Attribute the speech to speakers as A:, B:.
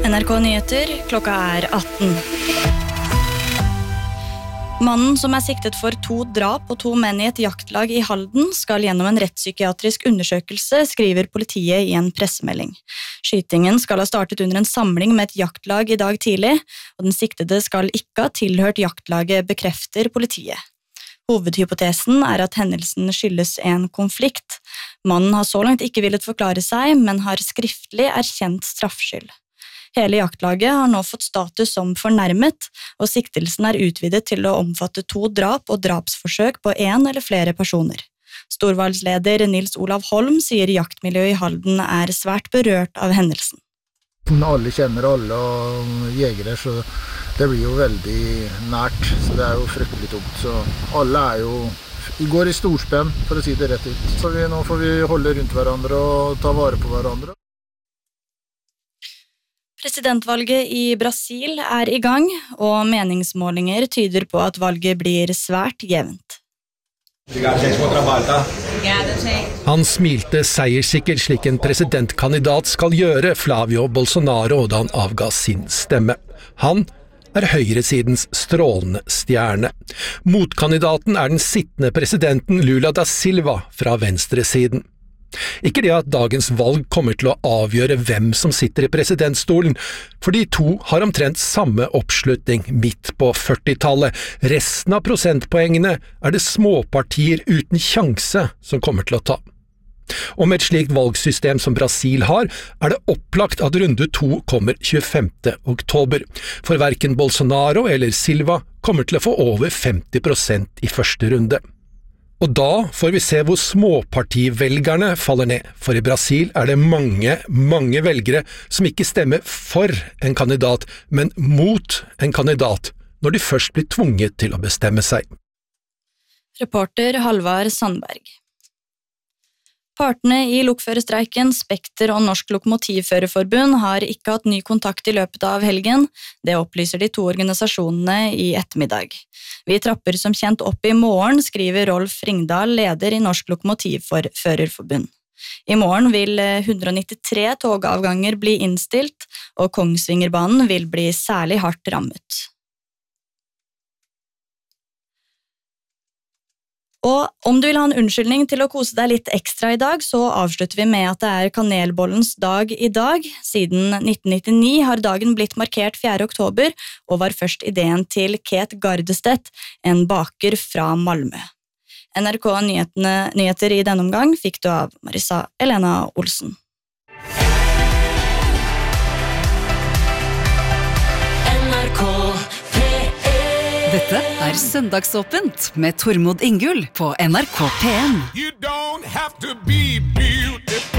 A: NRK Nyheter, klokka 18. Mannen som siktet for 2 drap og 2 menn i et jaktlag i Halden skal gjennom en rettspsykiatrisk undersøkelse, skriver politiet i en pressemelding. Skytingen skal ha startet under en samling med et jaktlag i dag tidlig, og den siktede skal ikke ha tilhørt jaktlaget, bekrefter politiet. Hovedhypotesen at hendelsen skyldes en konflikt. Mannen har så langt ikke villet forklare seg, men har skriftlig erkjent straffskyld. Hele jaktlaget har nå fått status som fornærmet, og siktelsen utvidet til å omfatte 2 drap og drapsforsøk på 1 eller flere personer. Storvalgsleder Nils Olav Holm sier jaktmiljøet i Halden svært berørt av hendelsen.
B: Alle kjenner alle og jegere, så det blir jo veldig nært, så det jo fryktelig tungt. Så alle jo går i storspenn, for å si det rett ut. Så nå får vi holde rundt hverandre og ta vare på hverandre.
A: Presidentvalget i Brasil i gang, og meningsmålinger tyder på at valget blir svært jevnt.
C: Han smilte seierssikkert slik en presidentkandidat skal gjøre, Flavio Bolsonaro, da han avga sin stemme. Han høyresidens strålende stjerne. Motkandidaten den sittende presidenten Lula da Silva fra venstresiden. Ikke det at dagens valg kommer til å avgjøre hvem som sitter i presidentstolen, for de 2 har omtrent samme oppslutning midt på 40-tallet. Resten av prosentpoengene det småpartier uten sjanse som kommer til å ta. Og med et slikt valgsystem som Brasil har, det opplagt at runde 2 kommer 25. oktober, for hverken Bolsonaro eller Silva kommer til å få over 50% i første runde. Og da får vi se hvor småpartivelgerne faller ned, for i Brasil det mange velgere som ikke stemmer for en kandidat, men mot en kandidat, når de først blir tvunget til å bestemme seg.
A: Reporter Halvard Sandberg. Partene i lokførerstreiken, Spekter og Norsk Lokomotivførerforbund har ikke hatt ny kontakt i løpet av helgen. Det opplyser de 2 organisasjonene i ettermiddag. Vi trapper som kjent opp i morgen, skriver Rolf Ringdal, leder i Norsk Lokomotivførerforbund. I morgen vil 193 togavganger bli innstilt, og Kongsvingerbanen vil bli særlig hardt rammet. Og om du vil ha en unnskyldning til å kose deg litt ekstra i dag, så avslutter vi med at det kanelbollens dag i dag. Siden 1999 har dagen blitt markert 4. oktober, og var først ideen til Kate Gardestedt, en baker fra Malmö. NRK Nyheter i denne omgang fikk du av Marisa Elena Olsen.
D: Dette Søndagsåpent med Tormod Ingull på NRK P1.
E: You don't have to be beautiful.